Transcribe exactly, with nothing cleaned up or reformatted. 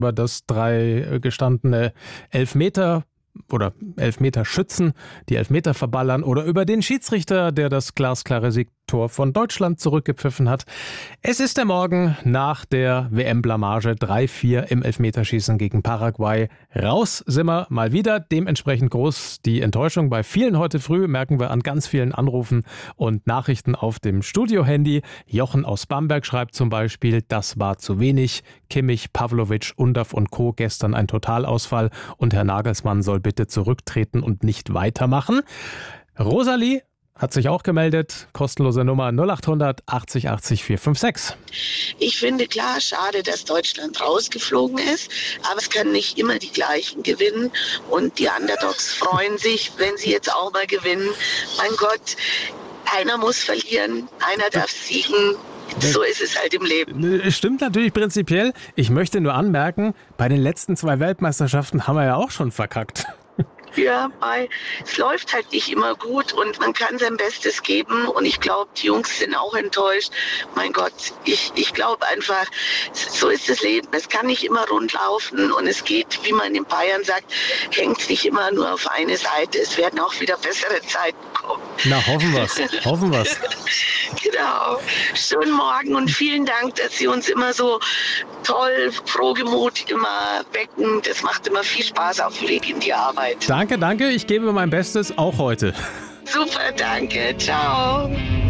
über das drei gestandene Elfmeter oder Elfmeterschützen, die Elfmeter verballern, oder über den Schiedsrichter, der das glasklare Siegtor von Deutschland zurückgepfiffen hat. Es ist der Morgen nach der W M-Blamage drei vier im Elfmeterschießen gegen Paraguay. Raus sind wir mal wieder. Dementsprechend groß die Enttäuschung bei vielen heute früh, merken wir an ganz vielen Anrufen und Nachrichten auf dem Studio-Handy. Jochen aus Bamberg schreibt zum Beispiel, das war zu wenig. Kimmich, Pavlovic, Undav und Co. gestern ein Totalausfall und Herr Nagelsmann soll bitte zurücktreten und nicht weitermachen. Rosalie hat sich auch gemeldet. Kostenlose Nummer null acht hundert achtzig achtzig vier fünf sechs. Ich finde klar, schade, dass Deutschland rausgeflogen ist, aber es können nicht immer die gleichen gewinnen und die Underdogs freuen sich, wenn sie jetzt auch mal gewinnen. Mein Gott, einer muss verlieren, einer darf siegen. So ist es halt im Leben. Stimmt natürlich prinzipiell. Ich möchte nur anmerken, bei den letzten zwei Weltmeisterschaften haben wir ja auch schon verkackt. Ja, weil es läuft halt nicht immer gut und man kann sein Bestes geben und ich glaube, die Jungs sind auch enttäuscht. Mein Gott, ich, ich glaube einfach, so ist das Leben. Es kann nicht immer rund laufen und es geht, wie man in Bayern sagt, hängt nicht immer nur auf eine Seite. Es werden auch wieder bessere Zeiten kommen. Na, hoffen wir's. Hoffen wir's. Genau. Schönen Morgen und vielen Dank, dass Sie uns immer so toll, frohgemut immer wecken. Das macht immer viel Spaß auf dem Weg in die Arbeit. Danke, danke. Ich gebe mein Bestes, auch heute. Super, danke. Ciao.